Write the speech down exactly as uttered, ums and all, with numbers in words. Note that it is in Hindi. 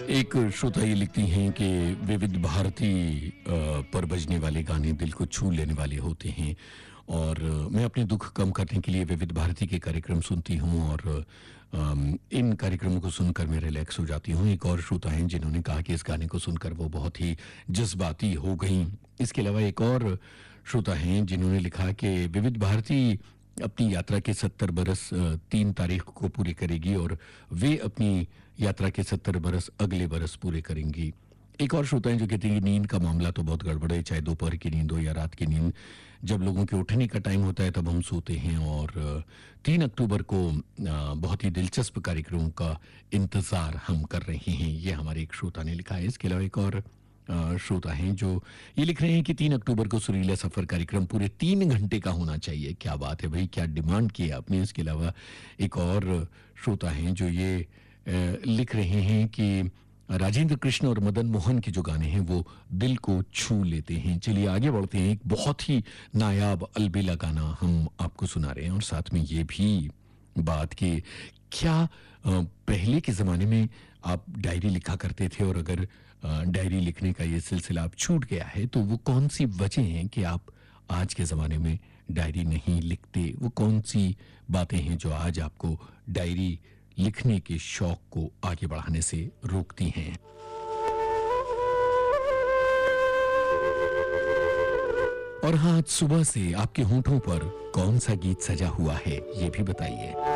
एक श्रोता ये लिखती हैं कि विविध भारती अ, पर बजने वाले गाने दिल को छू लेने वाले होते हैं और अ, मैं अपने दुख कम करने के लिए विविध भारती के कार्यक्रम सुनती हूँ और अम, इन कार्यक्रमों को सुनकर मैं रिलैक्स हो जाती हूँ। एक और श्रोता हैं जिन्होंने कहा कि इस गाने को सुनकर वो बहुत ही जज्बाती हो गई। इसके अलावा एक और श्रोता हैं जिन्होंने लिखा कि विविध भारती अपनी यात्रा के सत्तर बरस अ, तीन तारीख को पूरे करेगी और वे अपनी यात्रा के सत्तर बरस अगले बरस पूरे करेंगी। एक और श्रोता हैं जो कहते हैं कि नींद का मामला तो बहुत गड़बड़ है, चाहे दोपहर की नींद हो या रात की नींद। जब लोगों के उठने का टाइम होता है तब हम सोते हैं और तीन अक्टूबर को अ, बहुत ही दिलचस्प कार्यक्रमों का इंतज़ार हम कर रहे हैं। ये हमारे एक श्रोता ने लिखा है। इसके अलावा एक और अ, श्रोता हैं जो ये लिख रहे हैं कि तीन अक्टूबर को सुरीला सफर कार्यक्रम पूरे तीन घंटे का होना चाहिए। क्या बात है भाई, क्या डिमांड की है आपने। इसके अलावा एक और श्रोता हैं जो ये अ, लिख रहे हैं कि राजेंद्र कृष्ण और मदन मोहन के जो गाने हैं वो दिल को छू लेते हैं। चलिए आगे बढ़ते हैं। एक बहुत ही नायाब अलबेला गाना हम आपको सुना रहे हैं और साथ में ये भी बात कि क्या अ, पहले के ज़माने में आप डायरी लिखा करते थे और अगर अ, डायरी लिखने का ये सिलसिला अब छूट गया है तो वो कौन सी वजह हैं कि आप आज के ज़माने में डायरी नहीं लिखते। वो कौन सी बातें हैं जो आज आपको डायरी लिखने के शौक को आगे बढ़ाने से रोकती हैं। और हाँ, आज सुबह से आपके होंठों पर कौन सा गीत सजा हुआ है ये भी बताइए।